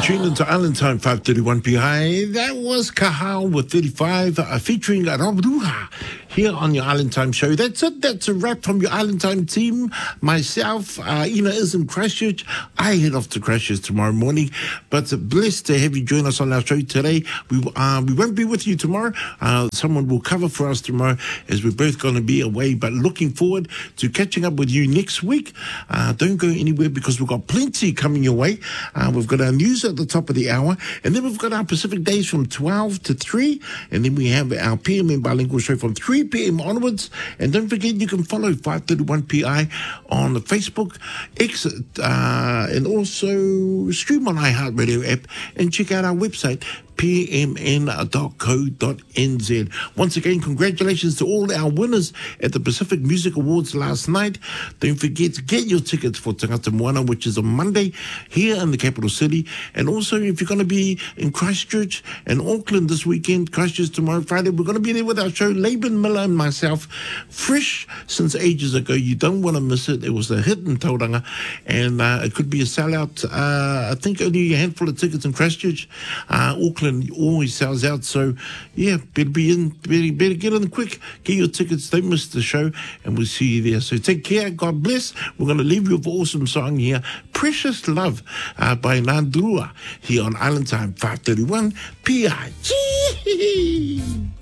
tuned into Island Time 531 PI. That was Kahal with 35, featuring Rob Ruha here on your Island Time show. That's it. That's a wrap from your Island Time team. Myself, Ina is in Christchurch. I head off to Christchurch tomorrow morning, but blessed to have you join us on our show today. We won't be with you tomorrow. Someone will cover for us tomorrow as we're both going to be away, but looking forward to catching up with you next week. Don't go anywhere because we've got plenty coming your way. We've got our news at the top of the hour, and then we've got our Pacific days from 12 to 3, and then we have our PMN Bilingual show from 3 p.m. onwards. And don't forget, you can follow 531 PI on Facebook, X, and also stream on iHeartRadio app, and check out our website, pmn.co.nz. Once again, congratulations to all our winners at the Pacific Music Awards last night. Don't forget to get your tickets for Tangata Moana, which is on Monday here in the capital city. And also, if you're going to be in Christchurch and Auckland this weekend, Christchurch tomorrow, Friday, we're going to be there with our show, Laban Miller and myself, fresh since ages ago. You don't want to miss it. It was a hit in Tauranga, and it could be a sellout. I think only a handful of tickets in Christchurch. Auckland always sells out, so yeah, better get in quick, get your tickets, don't miss the show, and we'll see you there. So take care, God bless. We're going to leave you with an awesome song here, Precious Love by Nandrua, here on Island Time 531 PI.